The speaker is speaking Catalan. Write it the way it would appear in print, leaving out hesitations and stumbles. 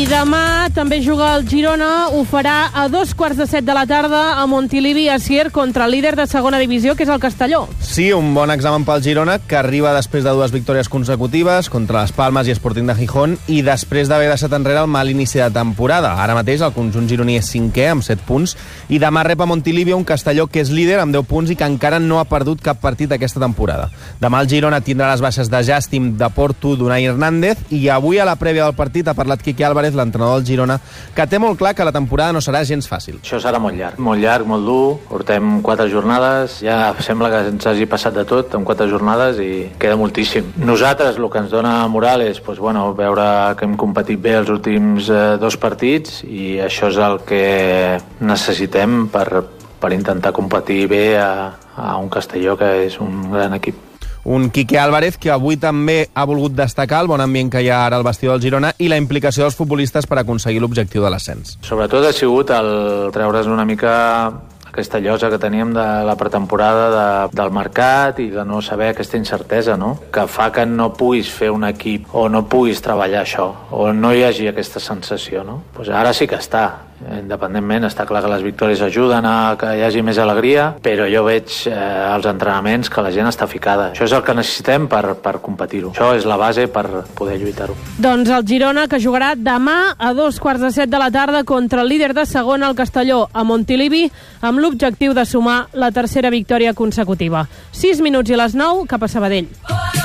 I demà també juga el Girona, ho farà a 2:15 de la tarda a Montilivi, a Sier, contra el líder de segona divisió, que és el Castelló. Sí, un bon examen pel Girona, que arriba després de 2 victòries consecutives contra les Palmes i Sporting de Gijón i després d'haver deixat enrere el mal inici de temporada. Ara mateix el conjunt gironí és 5è amb 7 punts i demà rep a Montilivi un Castelló que és líder amb 10 punts i que encara no ha perdut cap partit aquesta temporada. Demà el Girona tindrà les baixes de Jàstim, de Porto, d'Unai Hernández i avui a la prèvia del partit ha parlat Quique Álvarez, l'entrenador del Girona, que té molt clar que la temporada no serà gens fàcil. Això serà molt llarg, molt dur. Portem 4 jornades, ja sembla que ens hagi passat de tot en 4 jornades i queda moltíssim. Nosaltres el que ens dona moral és veure que hem competit bé els últims 2 partits i això és el que necessitem per intentar competir bé a un Castelló que és un gran equip. Un Quique Álvarez que avui també ha volgut destacar el bon ambient que hi ha ara al vestidor del Girona i la implicació dels futbolistes per aconseguir l'objectiu de l'ascens. Sobretot ha sigut el treure's una mica aquesta llosa que teníem de la pretemporada del mercat i de no saber aquesta incertesa, no? Que fa que no puguis fer un equip o no puguis treballar això o no hi hagi aquesta sensació, no? Pues ara sí que està. Independentment, està clar que les victòries ajuden a que hi hagi més alegria, però jo veig als entrenaments que la gent està ficada. Això és el que necessitem per competir-ho. Això és la base per poder lluitar-ho. Doncs el Girona, que jugarà demà a 2:15 de la tarda contra el líder de segona, el Castelló, a Montilivi, amb l'objectiu de sumar la tercera victòria consecutiva. 6 minuts i les 9, cap a Sabadell.